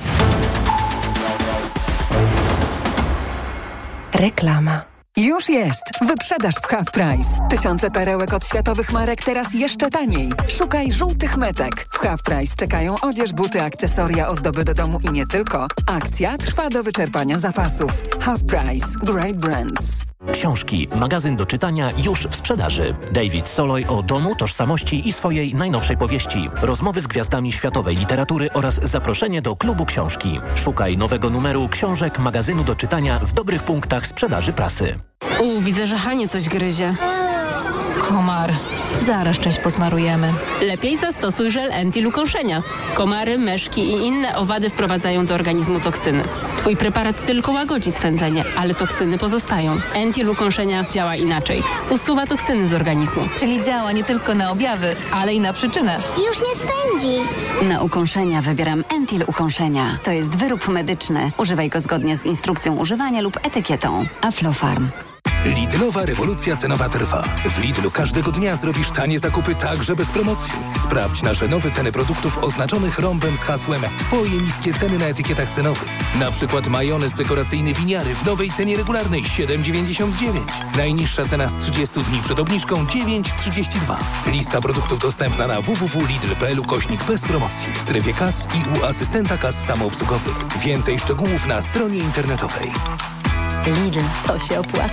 Reklama. Już jest! Wyprzedaż w Half Price. Tysiące perełek od światowych marek teraz jeszcze taniej. Szukaj żółtych metek. W Half Price czekają odzież, buty, akcesoria, ozdoby do domu i nie tylko. Akcja trwa do wyczerpania zapasów. Half Price. Great brands. Książki, magazyn do czytania już w sprzedaży. David Soloj o domu, tożsamości i swojej najnowszej powieści. Rozmowy z gwiazdami światowej literatury oraz zaproszenie do klubu książki. Szukaj nowego numeru książek magazynu do czytania w dobrych punktach sprzedaży prasy. Widzę, że Hanie coś gryzie. Komar. Zaraz część posmarujemy. Lepiej zastosuj żel anti-lukąszenia. Komary, myszki i inne owady wprowadzają do organizmu toksyny. Twój preparat tylko łagodzi swędzenie, ale toksyny pozostają. Anti-lukąszenia działa inaczej. Usuwa toksyny z organizmu. Czyli działa nie tylko na objawy, ale i na przyczynę. Już nie swędzi. Na ukąszenia wybieram Entil Ukąszenia. To jest wyrób medyczny. Używaj go zgodnie z instrukcją używania lub etykietą. Aflofarm. Lidlowa rewolucja cenowa trwa. W Lidlu każdego dnia zrobisz tanie zakupy także bez promocji. Sprawdź nasze nowe ceny produktów oznaczonych rąbem z hasłem Twoje niskie ceny na etykietach cenowych. Na przykład majonez dekoracyjny Winiary w nowej cenie regularnej 7,99. Najniższa cena z 30 dni przed obniżką 9,32. Lista produktów dostępna na www.lidl.pl/. bez promocji w strefie kas i u asystenta kas samoobsługowych. Więcej szczegółów na stronie internetowej. Lidl, to się opłaca.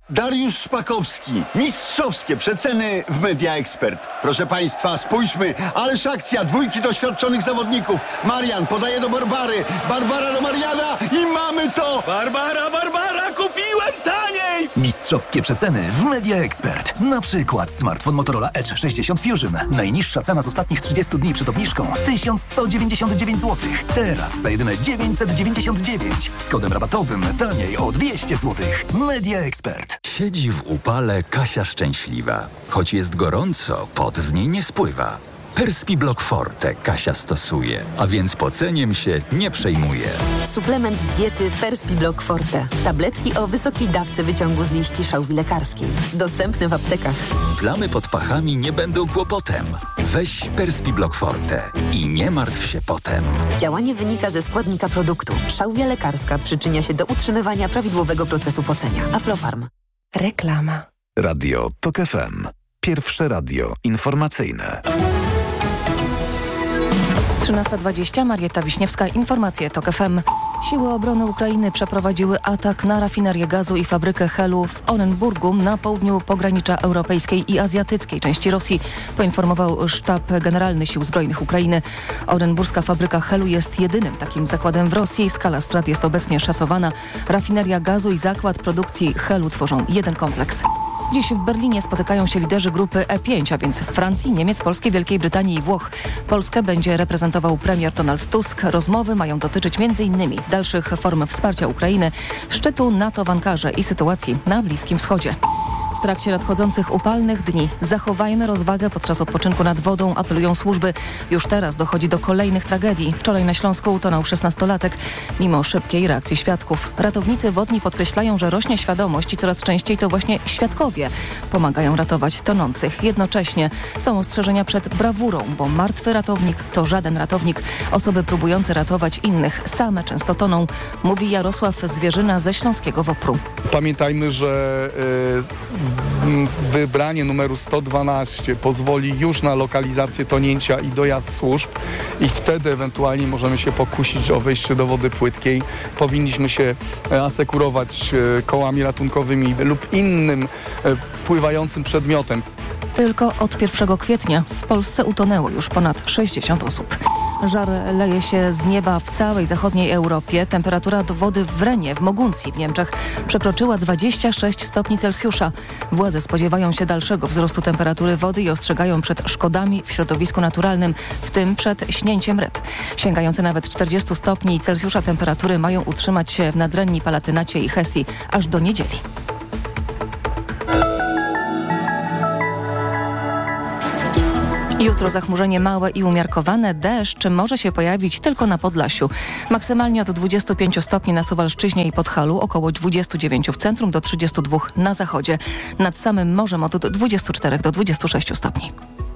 Dariusz Szpakowski. Mistrzowskie przeceny w Media Expert. Proszę Państwa, spójrzmy. Ależ akcja. 2 doświadczonych zawodników. Marian podaje do Barbary. Barbara do Mariana i mamy to! Barbara, kupiłem taniej! Mistrzowskie przeceny w Media Expert. Na przykład smartfon Motorola Edge 60 Fusion. Najniższa cena z ostatnich 30 dni przed obniżką 1199 zł. Teraz za jedyne 999. Z kodem rabatowym taniej o 200 zł. Media Expert. Siedzi w upale Kasia szczęśliwa. Choć jest gorąco, pot z niej nie spływa. Perspiblock Forte Kasia stosuje, a więc poceniem się nie przejmuje. Suplement diety Perspiblock Forte. Tabletki o wysokiej dawce wyciągu z liści szałwi lekarskiej. Dostępne w aptekach. Plamy pod pachami nie będą kłopotem. Weź Perspiblock Forte i nie martw się potem. Działanie wynika ze składnika produktu. Szałwia lekarska przyczynia się do utrzymywania prawidłowego procesu pocenia. Aflofarm. Reklama. Radio TOK FM. Pierwsze radio informacyjne. 13:20, Marietta Wiśniewska, informacje TOK FM. Siły obrony Ukrainy przeprowadziły atak na rafinerię gazu i fabrykę Helu w Orenburgu na południu pogranicza europejskiej i azjatyckiej części Rosji, poinformował Sztab Generalny Sił Zbrojnych Ukrainy. Orenburska fabryka Helu jest jedynym takim zakładem w Rosji. Skala strat jest obecnie szacowana. Rafineria gazu i zakład produkcji Helu tworzą jeden kompleks. Dziś w Berlinie spotykają się liderzy grupy E5, a więc Francji, Niemiec, Polski, Wielkiej Brytanii i Włoch. Polskę będzie reprezentował premier Donald Tusk. Rozmowy mają dotyczyć m.in. dalszych form wsparcia Ukrainy, szczytu NATO w Ankarze i sytuacji na Bliskim Wschodzie. W trakcie nadchodzących upalnych dni zachowajmy rozwagę podczas odpoczynku nad wodą, apelują służby. Już teraz dochodzi do kolejnych tragedii. Wczoraj na Śląsku utonął 16-latek mimo szybkiej reakcji świadków. Ratownicy wodni podkreślają, że rośnie świadomość i coraz częściej to właśnie świadkowie pomagają ratować tonących. Jednocześnie są ostrzeżenia przed brawurą, bo martwy ratownik to żaden ratownik. Osoby próbujące ratować innych same często toną, mówi Jarosław Zwierzyna ze Śląskiego WOPR-u. Pamiętajmy, że wybranie numeru 112 pozwoli już na lokalizację tonięcia i dojazd służb i wtedy ewentualnie możemy się pokusić o wejście do wody płytkiej. Powinniśmy się asekurować kołami ratunkowymi lub innym pływającym przedmiotem. Tylko od 1 kwietnia w Polsce utonęło już ponad 60 osób. Żar leje się z nieba w całej zachodniej Europie. Temperatura wody w Renie, w Moguncji w Niemczech przekroczyła 26 stopni Celsjusza. Władze spodziewają się dalszego wzrostu temperatury wody i ostrzegają przed szkodami w środowisku naturalnym, w tym przed śnięciem ryb. Sięgające nawet 40 stopni Celsjusza temperatury mają utrzymać się w Nadrenii, Palatynacie i Hesji aż do niedzieli. Jutro zachmurzenie małe i umiarkowane. Deszcz może się pojawić tylko na Podlasiu. Maksymalnie od 25 stopni na Suwalszczyźnie i Podhalu, około 29 w centrum do 32 na zachodzie. Nad samym morzem od 24 do 26 stopni.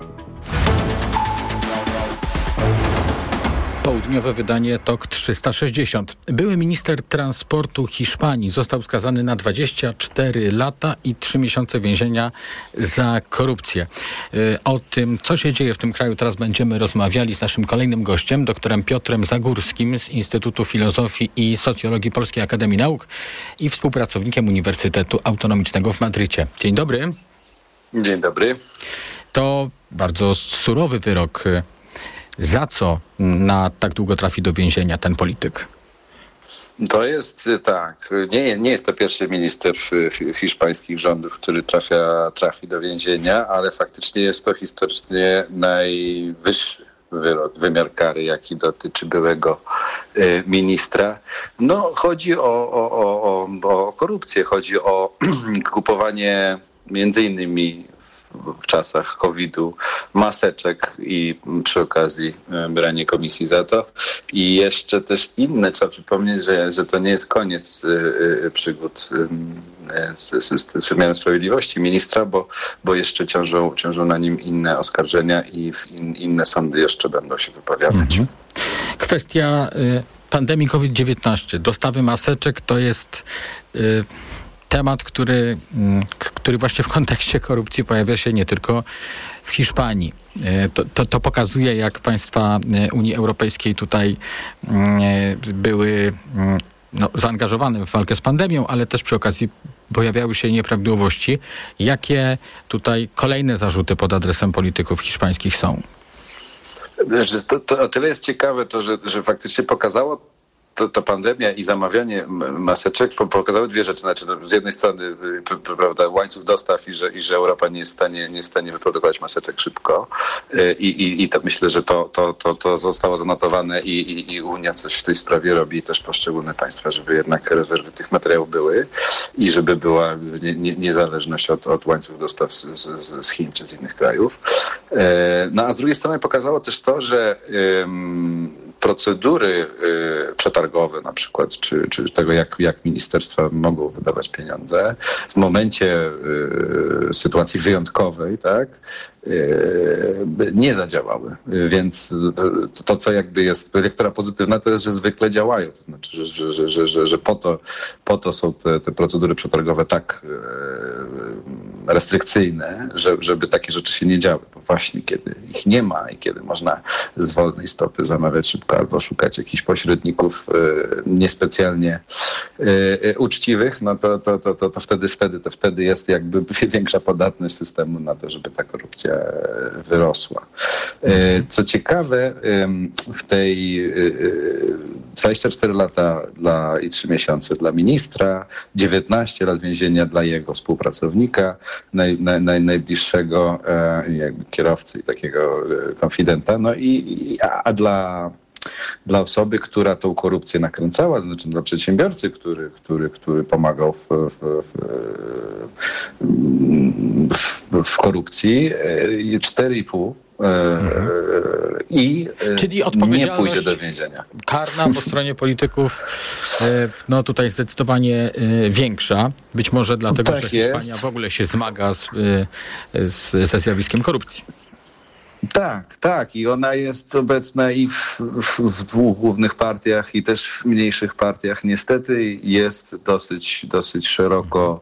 Południowe wydanie TOK 360. Były minister transportu Hiszpanii został skazany na 24 lata i 3 miesiące więzienia za korupcję. O tym, co się dzieje w tym kraju, teraz będziemy rozmawiali z naszym kolejnym gościem, doktorem Piotrem Zagórskim z Instytutu Filozofii i Socjologii Polskiej Akademii Nauk i współpracownikiem Uniwersytetu Autonomicznego w Madrycie. Dzień dobry. Dzień dobry. To bardzo surowy wyrok. Za co na tak długo trafi do więzienia ten polityk? To jest tak. Nie jest to pierwszy minister hiszpańskich rządów, który trafi do więzienia, ale faktycznie jest to historycznie najwyższy wyrok, wymiar kary, jaki dotyczy byłego ministra. No, chodzi o korupcję, chodzi o kupowanie między innymi w czasach COVID-u maseczek i przy okazji branie komisji za to. I jeszcze też inne, trzeba przypomnieć, że to nie jest koniec przygód z wymiarem sprawiedliwości ministra, bo jeszcze ciążą na nim inne oskarżenia i inne sądy jeszcze będą się wypowiadać. Kwestia pandemii COVID-19, dostawy maseczek to jest temat, który właśnie w kontekście korupcji pojawia się nie tylko w Hiszpanii. To pokazuje, jak państwa Unii Europejskiej tutaj były zaangażowane w walkę z pandemią, ale też przy okazji pojawiały się nieprawidłowości. Jakie tutaj kolejne zarzuty pod adresem polityków hiszpańskich są? To o tyle jest ciekawe to, że faktycznie pokazało ta pandemia i zamawianie maseczek pokazały dwie rzeczy. Znaczy, z jednej strony prawda, łańcuch dostaw i że Europa nie jest w stanie wyprodukować maseczek szybko. I to myślę, że to zostało zanotowane i Unia coś w tej sprawie robi, też poszczególne państwa, żeby jednak rezerwy tych materiałów były i żeby była niezależność od łańcuch dostaw z Chin czy z innych krajów. No a z drugiej strony pokazało też to, że procedury przetargowe na przykład, czy tego, jak ministerstwa mogą wydawać pieniądze w momencie sytuacji wyjątkowej, tak, nie zadziałały. Więc to, co jakby jest lektura pozytywna, to jest, że zwykle działają. To znaczy, że po to są te procedury przetargowe tak restrykcyjne, żeby takie rzeczy się nie działy. Bo właśnie kiedy ich nie ma i kiedy można z wolnej stopy zamawiać szybko albo szukać jakichś pośredników niespecjalnie uczciwych, no to wtedy jest jakby większa podatność systemu na to, żeby ta korupcja wyrosła. Co ciekawe, w tej 24 lata i 3 miesiące dla ministra, 19 lat więzienia dla jego współpracownika, najbliższego jakby kierowcy i takiego konfidenta, no a dla osoby, która tą korupcję nakręcała, to znaczy dla przedsiębiorcy, który pomagał w korupcji, 4,5 i czyli nie pójdzie do więzienia. Karna po stronie polityków no tutaj zdecydowanie większa. Być może dlatego, tak że Hiszpania w ogóle się zmaga ze zjawiskiem korupcji. Tak. I ona jest obecna i w dwóch głównych partiach i też w mniejszych partiach. Niestety jest dosyć szeroko,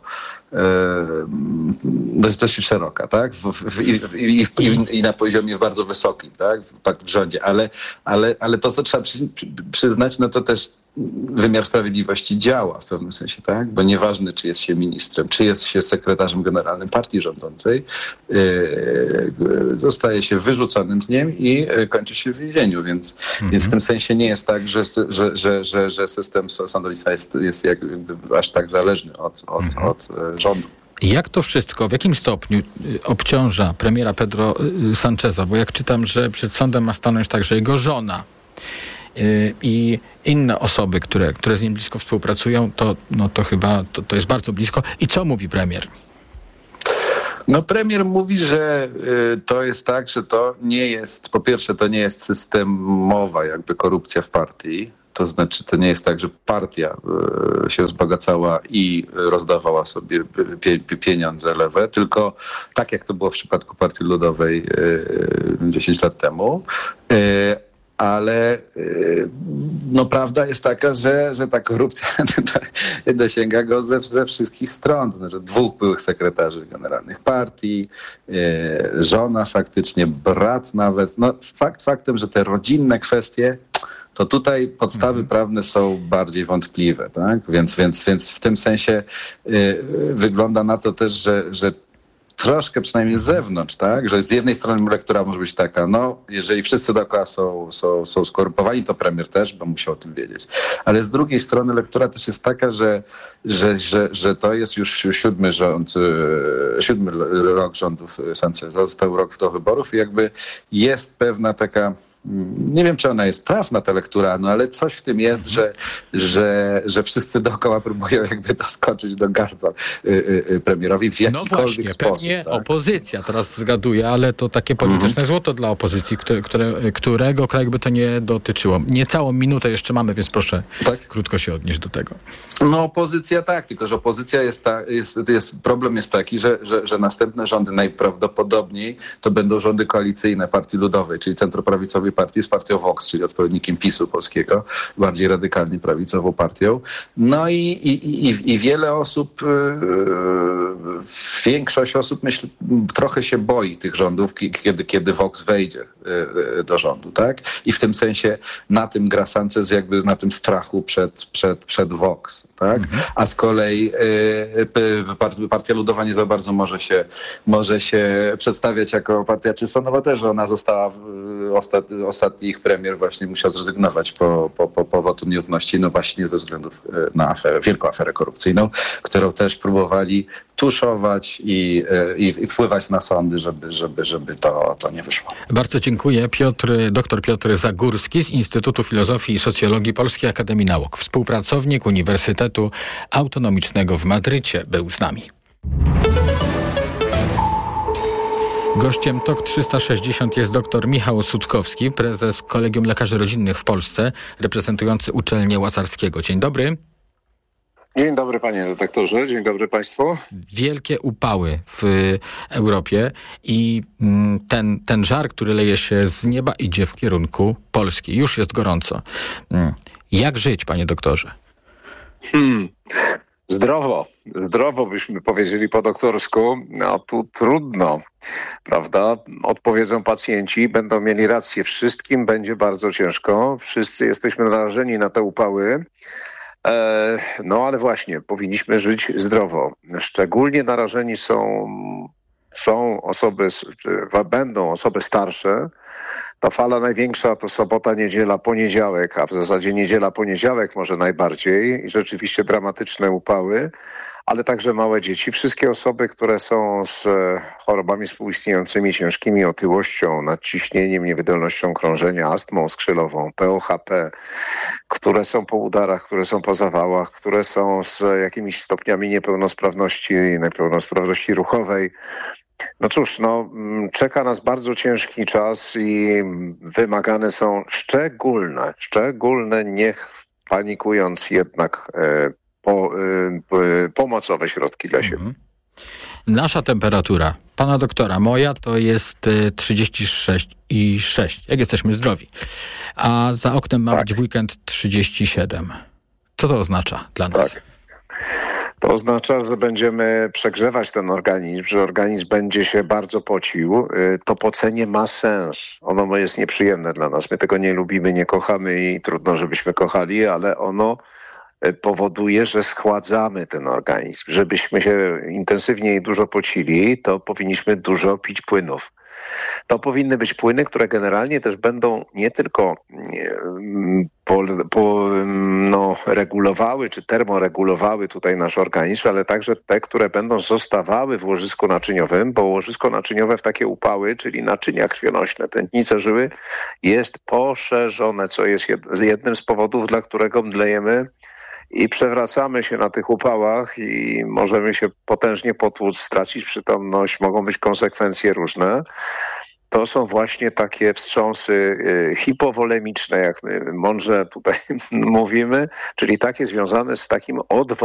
dosyć szeroka, tak? I na poziomie bardzo wysokim, tak? W rządzie. Ale to, co trzeba przyznać, no to też wymiar sprawiedliwości działa w pewnym sensie, tak? Bo nieważne, czy jest się ministrem, czy jest się sekretarzem generalnym partii rządzącej, zostaje się wyrzuconym z niej i kończy się w więzieniu, więc w tym sensie nie jest tak, że system sądownictwa jest jakby aż tak zależny od rządu. Jak to wszystko, w jakim stopniu obciąża premiera Pedro Sáncheza? Bo jak czytam, że przed sądem ma stanąć także jego żona i inne osoby, które z nim blisko współpracują, to chyba to jest bardzo blisko. I co mówi premier? No premier mówi, że to jest tak, że to nie jest, po pierwsze to nie jest systemowa jakby korupcja w partii. To znaczy, to nie jest tak, że partia się wzbogacała i rozdawała sobie pieniądze lewe, tylko tak jak to było w przypadku Partii Ludowej 10 lat temu. Ale no, prawda jest taka, że ta korupcja dosięga go ze wszystkich stron. Znaczy, 2 byłych sekretarzy generalnych partii, żona faktycznie, brat nawet. No, faktem, że te rodzinne kwestie, to tutaj podstawy prawne są bardziej wątpliwe. Tak? Więc w tym sensie wygląda na to też, że troszkę przynajmniej z zewnątrz, tak? Że z jednej strony lektura może być taka, no jeżeli wszyscy dookoła są skorumpowani, to premier też, bo musiał o tym wiedzieć. Ale z drugiej strony lektura też jest taka, że to jest już 7 rok rządów Sáncheza, został rok do wyborów i jakby jest pewna taka, nie wiem czy ona jest trafna ta lektura, no ale coś w tym jest, że wszyscy dookoła próbują jakby doskoczyć do gardła premierowi w jakikolwiek sposób. Pewnie tak? Opozycja, teraz zgaduję, ale to takie polityczne złoto dla opozycji, którego kraju by to nie dotyczyło. Niecałą minutę jeszcze mamy, więc proszę krótko się odnieść do tego. No opozycja tak, tylko że opozycja problem jest taki, że następne rządy najprawdopodobniej to będą rządy koalicyjne Partii Ludowej, czyli centroprawicowej swojej partii z partią Vox, czyli odpowiednikiem PiS-u polskiego, bardziej radykalnie prawicową partią. No i wiele osób, większość osób, myślę, trochę się boi tych rządów, kiedy Vox wejdzie do rządu, tak? I w tym sensie na tym gra Sanchez, jakby na tym strachu przed Vox, tak? A z kolei Partia Ludowa nie za bardzo może się przedstawiać jako partia czysto nowa też, że ona została, ostatni ich premier właśnie musiał zrezygnować po wotum nieufności, no właśnie ze względów na wielką aferę korupcyjną, którą też próbowali tuszować i wpływać na sądy, żeby to nie wyszło. Bardzo dziękuję. Dr Piotr Zagórski z Instytutu Filozofii i Socjologii Polskiej Akademii Nauk, współpracownik Uniwersytetu Autonomicznego w Madrycie, był z nami. Gościem TOK 360 jest dr Michał Sutkowski, prezes Kolegium Lekarzy Rodzinnych w Polsce, reprezentujący uczelnię Łazarskiego. Dzień dobry. Dzień dobry, panie redaktorze, dzień dobry państwu. Wielkie upały w Europie i ten żar, który leje się z nieba, idzie w kierunku Polski. Już jest gorąco. Jak żyć, panie doktorze? Zdrowo byśmy powiedzieli po doktorsku, no tu trudno, prawda? Odpowiedzą pacjenci, będą mieli rację, wszystkim będzie bardzo ciężko, wszyscy jesteśmy narażeni na te upały. No ale właśnie, powinniśmy żyć zdrowo. Szczególnie narażeni są osoby, czy będą osoby starsze. Ta fala największa to sobota, niedziela, poniedziałek, a w zasadzie niedziela, poniedziałek może najbardziej i rzeczywiście dramatyczne upały, ale także małe dzieci. Wszystkie osoby, które są z chorobami współistniejącymi, ciężkimi otyłością, nadciśnieniem, niewydolnością krążenia, astmą skrzylową, POHP, które są po udarach, które są po zawałach, które są z jakimiś stopniami niepełnosprawności ruchowej. No cóż, czeka nas bardzo ciężki czas i wymagane są szczególne, niech panikując jednak pomocowe środki dla siebie. Nasza temperatura, pana doktora, moja to jest 36,6, jak jesteśmy zdrowi. A za oknem ma być w weekend 37. Co to oznacza dla nas? Tak. To oznacza, że będziemy przegrzewać ten organizm, że organizm będzie się bardzo pocił. To pocenie ma sens. Ono jest nieprzyjemne dla nas. My tego nie lubimy, nie kochamy i trudno, żebyśmy kochali, ale ono powoduje, że schładzamy ten organizm. Żebyśmy się intensywnie i dużo pocili, to powinniśmy dużo pić płynów. To powinny być płyny, które generalnie też będą nie tylko regulowały czy termoregulowały tutaj nasz organizm, ale także te, które będą zostawały w łożysku naczyniowym, bo łożysko naczyniowe w takie upały, czyli naczynia krwionośne, tętnice żyły, jest poszerzone, co jest jednym z powodów, dla którego mdlejemy i przewracamy się na tych upałach i możemy się potężnie potłuc, stracić przytomność, mogą być konsekwencje różne. To są właśnie takie wstrząsy hipowolemiczne, jak my mądrze tutaj mówimy, czyli takie związane z takim